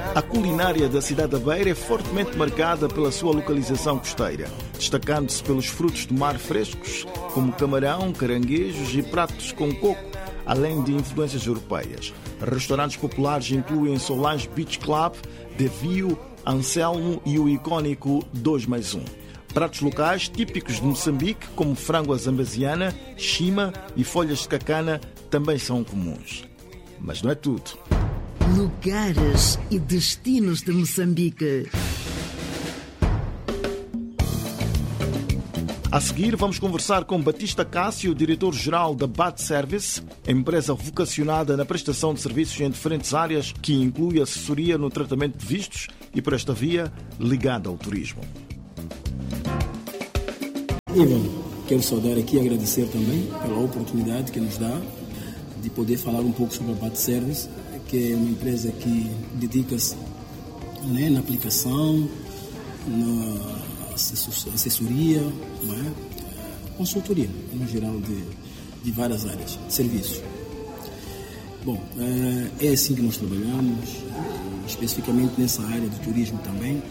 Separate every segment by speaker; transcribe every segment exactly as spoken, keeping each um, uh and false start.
Speaker 1: A culinária da cidade da Beira é fortemente marcada pela sua localização costeira, destacando-se pelos frutos do mar frescos, como camarão, caranguejos e pratos com coco, além de influências europeias. Restaurantes populares incluem Solange Beach Club, Devio, Anselmo e o icónico dois mais um. Pratos locais típicos de Moçambique, como frango à zambesiana, chima e folhas de cacana, também são comuns. Mas não é tudo.
Speaker 2: Lugares e destinos de Moçambique.
Speaker 1: A seguir, vamos conversar com Batista Cássio, diretor-geral da B A T Service, empresa vocacionada na prestação de serviços em diferentes áreas, que inclui assessoria no tratamento de vistos e, por esta via, ligada ao turismo.
Speaker 3: Ivan, quero saudar aqui e agradecer também pela oportunidade que nos dá de poder falar um pouco sobre a B A T Service, que é uma empresa que dedica-se, né, na aplicação, na assessoria, né, consultoria, no geral, de, de várias áreas, serviços. Bom, é assim que nós trabalhamos, especificamente nessa área do turismo também,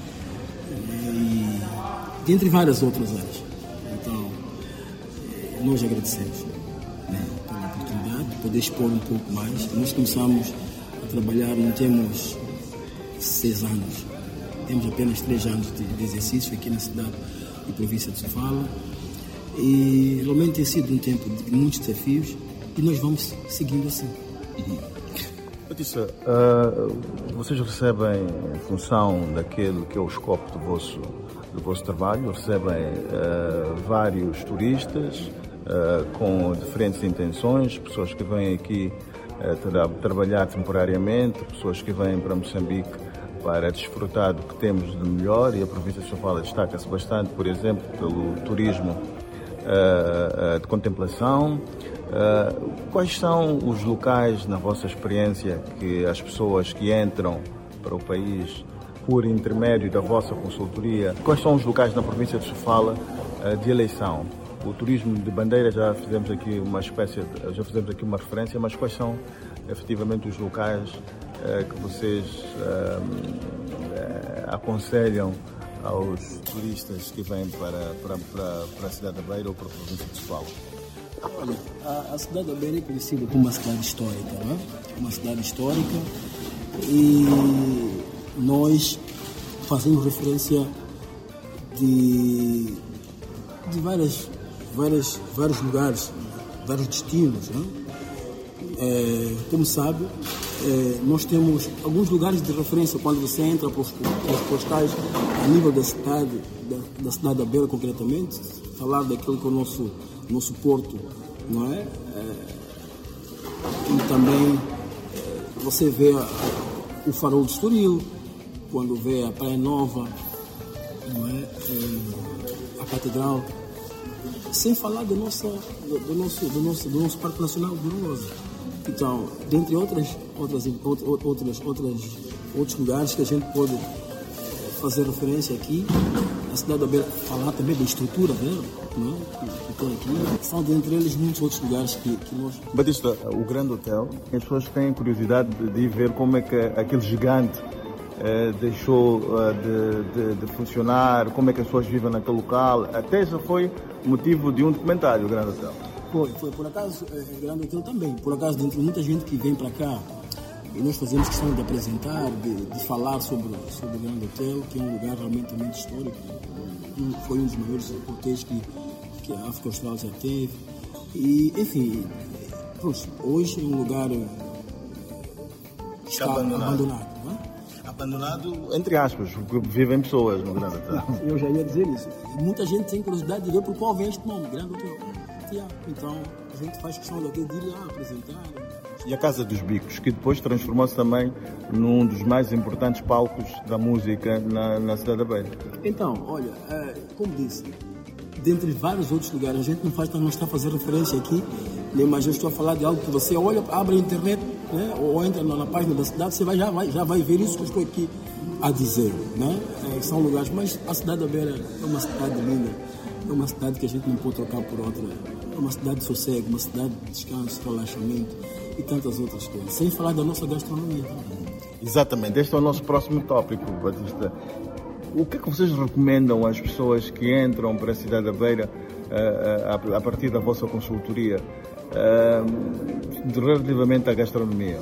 Speaker 3: e dentre várias outras áreas. Então, nós agradecemos, né, pela oportunidade de poder expor um pouco mais. Nós começamos a trabalhar, não temos seis anos, temos apenas três anos de, de exercício aqui na cidade e província de Sofala. E realmente tem sido um tempo de muitos desafios e nós vamos seguindo assim.
Speaker 4: Batista, uh, vocês recebem, em função daquilo que é o escopo do vosso, do vosso trabalho, recebem uh, vários turistas uh, com diferentes intenções, pessoas que vêm aqui uh, tra- trabalhar temporariamente, pessoas que vêm para Moçambique para desfrutar do que temos de melhor, e a província de Sofala destaca-se bastante, por exemplo, pelo turismo uh, uh, de contemplação. Uh, quais são os locais, na vossa experiência, que as pessoas que entram para o país por intermédio da vossa consultoria, quais são os locais na província de Sofala uh, de eleição? O turismo de bandeira já fizemos aqui uma espécie, de, já fizemos aqui uma referência, mas quais são efetivamente os locais uh, que vocês uh, uh, aconselham aos turistas que vêm para, para, para, para a cidade da Beira ou para a província de Sofala?
Speaker 3: Olha, a, a cidade da Beira é conhecida como uma cidade histórica, não é? Uma cidade histórica, e nós fazemos referência de, de várias, várias, vários lugares, vários destinos, não é? É, como sabe, é, nós temos alguns lugares de referência quando você entra para os, para os postais a nível da cidade, da, da cidade da Beira concretamente, falar daquilo que é o nosso nosso porto, não é? é e também é, você vê a, o farol de Estoril, quando vê a Praia Nova, não é? é? A Catedral, sem falar do nosso, do, do nosso, do nosso, do nosso Parque Nacional de Rosa. Então, dentre outras, outras, outras, outras, outros lugares que a gente pode fazer referência aqui, a cidade da Beira, falar também da estrutura dela, não é? que, que tem aqui, são dentre eles muitos outros lugares que, que nós...
Speaker 4: Batista, o Grande Hotel, as pessoas têm curiosidade de, de ver como é que aquele gigante eh, deixou eh, de, de, de funcionar, como é que as pessoas vivem naquele local, até já foi motivo de um documentário, o Grande Hotel.
Speaker 3: Foi, foi, por acaso, o Grande Hotel também, por acaso, dentre muita gente que vem para cá, e nós fazemos questão de apresentar, de, de falar sobre, sobre o Grande Hotel, que é um lugar realmente muito histórico. Um, foi um dos maiores hotéis que, que a África Austral já teve. E, enfim, pronto, hoje é um lugar que está abandonado. abandonado não é?
Speaker 4: Abandonado, entre aspas, porque vivem pessoas no Grande Hotel.
Speaker 3: Eu já ia dizer isso. E muita gente tem curiosidade de ver por qual vem este nome, Grande Hotel. Então, a gente faz questão de até de ir lá apresentar.
Speaker 4: E a Casa dos Bicos, que depois transformou-se também num dos mais importantes palcos da música na, na cidade da Beira.
Speaker 3: Então, olha, é, como disse, dentre vários outros lugares, a gente não, faz, não está a fazer referência aqui, né, mas eu estou a falar de algo que você olha, abre a internet, né, ou entra na, na página da cidade, você vai, já, vai, já vai ver isso que eu estou aqui a dizer. Né? É, são lugares, mas a cidade da Beira é uma cidade linda, é uma cidade que a gente não pode trocar por outra. É uma cidade de sossego, uma cidade de descanso, relaxamento e tantas outras coisas. Sem falar da nossa gastronomia.
Speaker 4: Exatamente, este é o nosso próximo tópico, Batista. O que é que vocês recomendam às pessoas que entram para a cidade da Beira uh, uh, a partir da vossa consultoria uh, relativamente à gastronomia?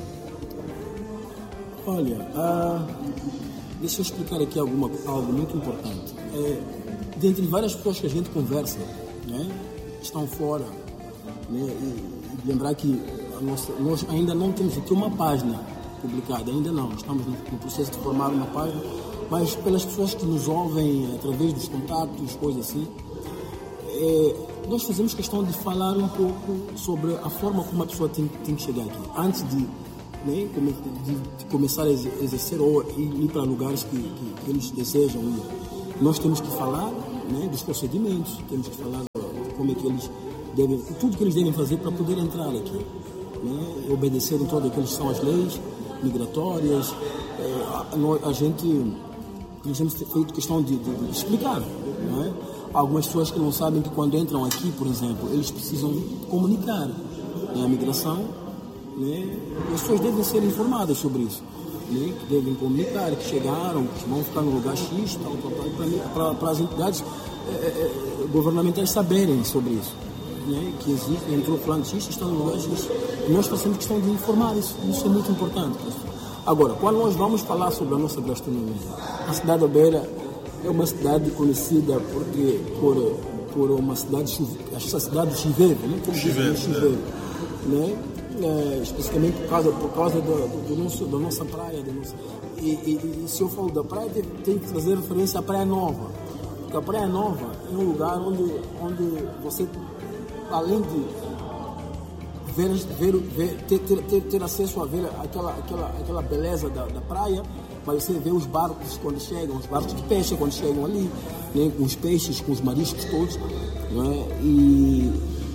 Speaker 3: Olha, uh, deixa eu explicar aqui alguma, algo muito importante. É, dentre várias pessoas que a gente conversa, né, estão fora, né, e, e lembrar que a nossa, nós ainda não temos aqui uma página publicada, ainda não, estamos no, no processo de formar uma página, mas pelas pessoas que nos ouvem através dos contatos, coisas assim, é, nós fazemos questão de falar um pouco sobre a forma como a pessoa tem, tem que chegar aqui, antes de, né, de, de começar a exercer ou ir para lugares que, que, que eles desejam ir. Nós temos que falar, né, dos procedimentos, temos que falar de como é que eles devem, tudo que eles devem fazer para poder entrar aqui, né, obedecerem todas aquelas são as leis migratórias. É, a, a gente nós temos feito questão de, de, de explicar, não é? Algumas pessoas que não sabem que quando entram aqui, por exemplo, eles precisam comunicar, né, a migração, né, as pessoas devem ser informadas sobre isso, né, que devem comunicar, que chegaram, que vão ficar no lugar X, para as entidades é, é, governamentais saberem sobre isso, né, que existe, entrou fulano X, está no lugar X. Nós fazemos questão de informar isso, isso é muito importante. Agora, quando nós vamos falar sobre a nossa gastronomia, a cidade da Beira é uma cidade conhecida porque, por, por uma cidade, essa cidade de chiveiro, né? Como chiveiro, chiveiro, né? É, especificamente por causa, por causa do, do nosso, da nossa praia. Da nossa, e, e, e se eu falo da praia, tem, tem que trazer referência à Praia Nova, porque a Praia Nova é um lugar onde, onde você, além de Ver, ver, ver, ter, ter, ter acesso a ver aquela, aquela, aquela beleza da, da praia, mas você vê os barcos quando chegam, os barcos de peixe quando chegam ali, né, com os peixes, com os mariscos todos, né, e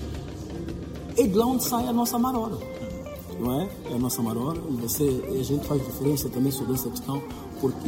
Speaker 3: é de lá onde sai a nossa marora, não é? É a nossa marora, e você, a gente faz referência também sobre essa questão, porque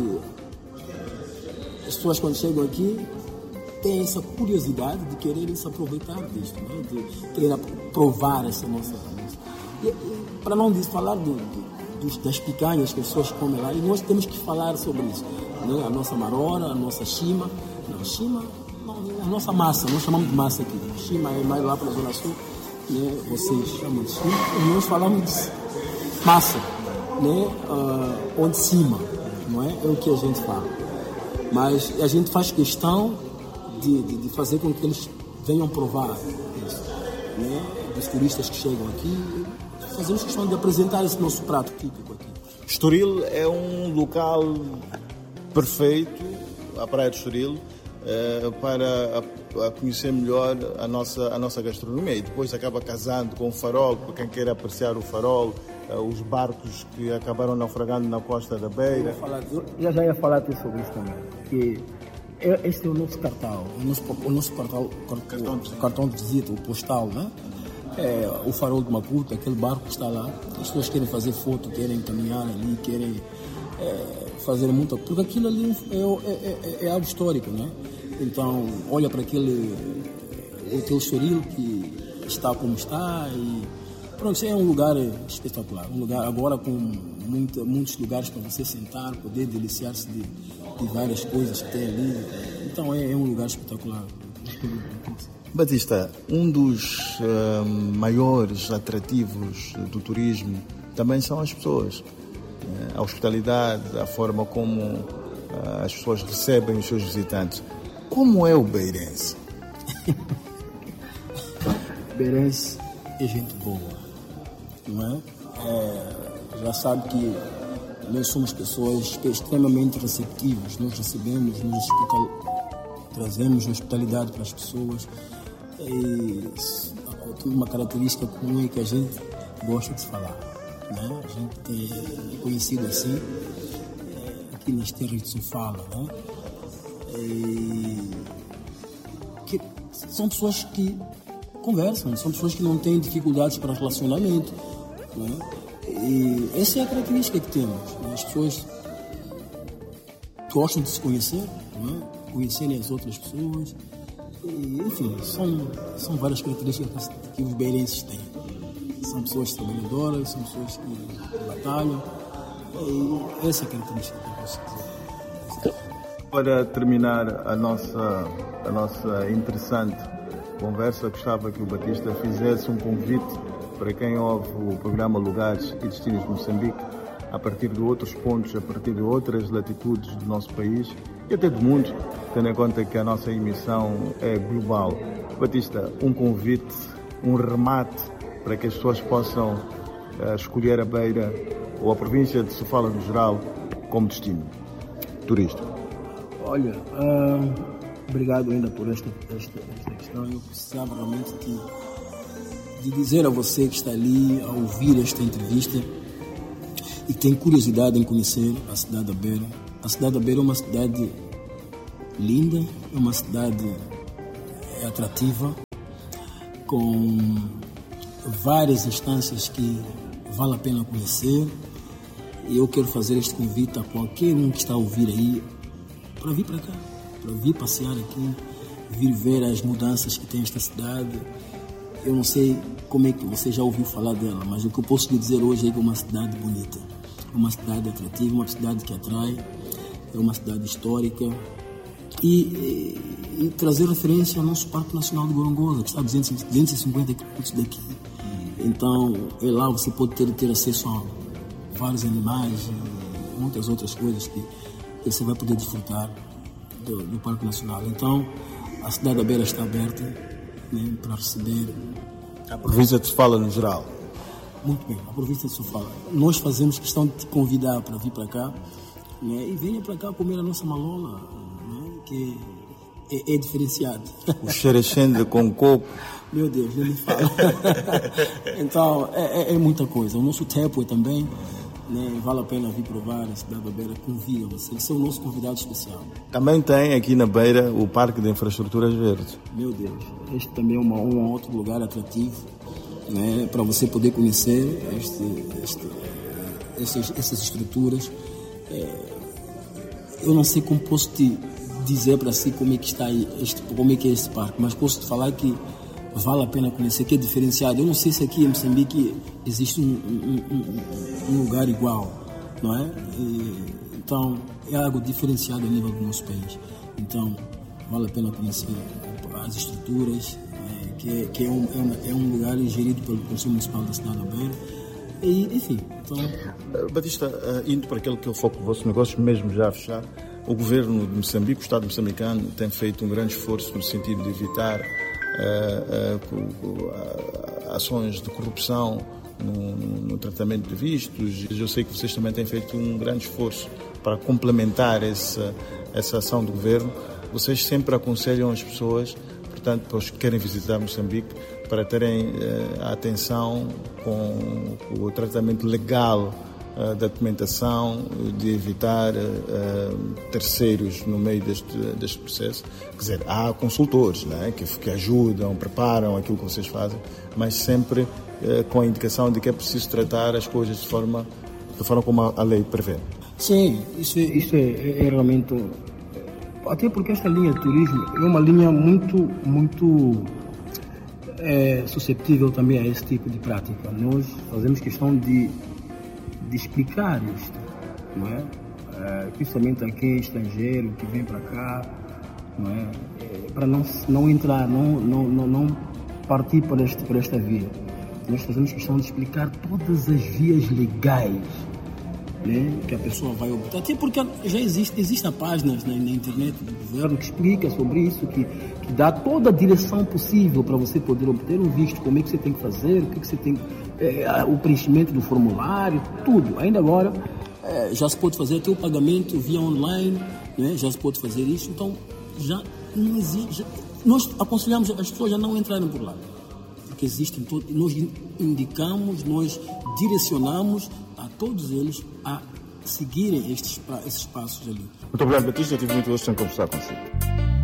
Speaker 3: as pessoas quando chegam aqui têm essa curiosidade de quererem se aproveitar disto, né? De querer provar essa nossa... E, e, para não dizer, falar do, do, das picanhas que as pessoas comem lá, e nós temos que falar sobre isso, né? A nossa marora, a nossa chima, não, chima, não, a nossa massa, nós chamamos de massa aqui, chima é mais lá para a Zona Sul, né? Vocês chamam de chima, e nós falamos de massa, né? Uh, onde cima, não é? É o que a gente fala. Mas a gente faz questão De, de, de fazer com que eles venham provar isso, né? Dos turistas que chegam aqui, fazemos questão de apresentar esse nosso prato típico aqui.
Speaker 1: Estoril é um local perfeito, a praia de Estoril, eh, para a, a conhecer melhor a nossa, a nossa gastronomia, e depois acaba casando com o farol, para quem quer apreciar o farol, eh, os barcos que acabaram naufragando na costa da Beira.
Speaker 3: Eu, falar, eu já ia falar até sobre isso também, que este é o nosso cartão, o nosso, o nosso cartão, cartão, o cartão de visita, o postal, né? É, o farol de Maputo, aquele barco que está lá. As pessoas querem fazer foto, querem caminhar ali, querem é, fazer muita... Porque aquilo ali é, é, é, é algo histórico, né? Então, olha para aquele hotel Estoril que está como está e... Pronto, isso é um lugar espetacular, um lugar agora com muita, muitos lugares para você sentar, poder deliciar-se de, de várias coisas que tem ali. Então é, é um lugar espetacular.
Speaker 1: Batista, um dos uh, maiores atrativos do turismo também são as pessoas. A hospitalidade, a forma como uh, as pessoas recebem os seus visitantes. Como é o beirense?
Speaker 3: Beirense é gente boa. Não é? É, já sabe que nós somos pessoas extremamente receptivas, nós recebemos, nós hospital, trazemos hospitalidade para as pessoas, e uma característica comum é que a gente gosta de falar, né? A gente é conhecido assim, é, aqui nas terras de Sofala, né? E, que são pessoas que conversam, são pessoas que não têm dificuldades para relacionamento, né? E essa é a característica que temos, né? As pessoas gostam de se conhecer, né? Conhecerem as outras pessoas, e, enfim, são, são várias características que os beirenses têm. São pessoas trabalhadoras, são pessoas que batalham, É essa característica que eu posso dizer.
Speaker 4: Para terminar a nossa, a nossa interessante conversa, gostava que o Batista fizesse um convite para quem ouve o programa Lugares e Destinos de Moçambique, a partir de outros pontos, a partir de outras latitudes do nosso país e até do mundo, tendo em conta que a nossa emissão é global. Batista, um convite, um remate para que as pessoas possam uh, escolher a Beira ou a província de Sofala no geral como destino turístico.
Speaker 3: Olha, uh, obrigado ainda por esta, esta, esta questão. Eu precisava realmente de, de dizer a você que está ali a ouvir esta entrevista e tem curiosidade em conhecer a cidade da Beira. A cidade da Beira é uma cidade linda, é uma cidade atrativa, com várias instâncias que vale a pena conhecer. E eu quero fazer este convite a qualquer um que está a ouvir aí para vir para cá, para vir passear aqui, vir ver as mudanças que tem esta cidade. Eu não sei como é que você já ouviu falar dela, mas o que eu posso lhe dizer hoje é que é uma cidade bonita, é uma cidade atrativa, uma cidade que atrai, é uma cidade histórica. E, e, e trazer referência ao nosso Parque Nacional de Gorongosa, que está a duzentos e cinquenta quilômetros daqui. Então, é lá você pode ter, ter acesso a vários animais e muitas outras coisas que você vai poder desfrutar do, do Parque Nacional. Então, a cidade da Beira está aberta, né, para receber.
Speaker 4: A província de Sofala no geral.
Speaker 3: Muito bem, a província de Sofala. Nós fazemos questão de te convidar para vir para cá, né, e venha para cá comer a nossa malola, né, que é, é diferenciado.
Speaker 4: O xerexende com coco.
Speaker 3: Meu Deus, nem me fala. Então, é, é, é muita coisa. O nosso tepo também, né, vale a pena vir provar. A cidade da Beira convida você. Esse é o nosso convidado especial.
Speaker 4: Também tem aqui na Beira o Parque de Infraestruturas Verdes.
Speaker 3: Meu Deus, este também é uma, um outro lugar atrativo, né, para você poder conhecer este, este, essas, essas estruturas. É, eu não sei como posso te dizer para si como é que está este, como é que é este parque, mas posso te falar que vale a pena conhecer, que é diferenciado. Eu não sei se aqui em Moçambique existe um, um, um, um lugar igual, não é? E, então, é algo diferenciado a nível do nosso país. Então, vale a pena conhecer as estruturas, é, que, é, que é, um, é, uma, é um lugar gerido pelo Conselho Municipal da cidade da Beira. E, enfim, então...
Speaker 4: Batista, indo para aquele que é o foco do vosso negócio, mesmo já a fechar, o governo de Moçambique, o Estado moçambicano, tem feito um grande esforço no sentido de evitar uh, uh, uh, ações de corrupção no, no tratamento de vistos. Eu sei que vocês também têm feito um grande esforço para complementar essa, essa ação do governo. Vocês sempre aconselham as pessoas, portanto, para os que querem visitar Moçambique, para terem uh, a atenção com, com o tratamento legal uh, da documentação, de evitar uh, terceiros no meio deste, deste processo. Quer dizer, há consultores, né, que, que ajudam, preparam aquilo que vocês fazem, mas sempre uh, com a indicação de que é preciso tratar as coisas de forma, de forma como a, a lei prevê.
Speaker 3: Sim, isso, é, isso é, é realmente... Até porque esta linha de turismo é uma linha muito, muito é, suscetível também a esse tipo de prática. Nós fazemos questão de, de explicar isto, não é? É, principalmente a quem é estrangeiro, que vem para cá, não é? É, para não, não entrar, não, não, não, não partir por, este, por esta via. Nós fazemos questão de explicar todas as vias legais, né, que a pessoa vai obter. Até porque já existe, existem páginas na, na internet do governo que explica sobre isso, que, que dá toda a direção possível para você poder obter um visto, como é que você tem que fazer, o que, que você tem, é, o preenchimento do formulário, tudo. Ainda agora é, já se pode fazer até o pagamento via online, né, já se pode fazer isso. Então já não existe. Já, nós aconselhamos as pessoas a não entrarem por lá, porque existem todos, nós indicamos, nós direcionamos a todos eles a seguirem estes, esses passos ali.
Speaker 4: Muito obrigado, Batista. Eu tive muito gosto em conversar consigo.